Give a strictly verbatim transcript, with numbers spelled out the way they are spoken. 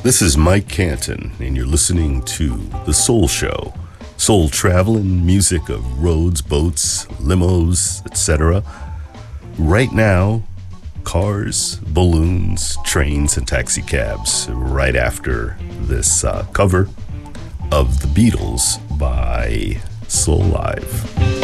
This is Mike Canton, and you're listening to The Soul Show. Soul traveling, music of roads, boats, limos, et cetera. Right now, cars, balloons, trains, and taxi cabs. Right after this uh, cover of The Beatles by Soul Live.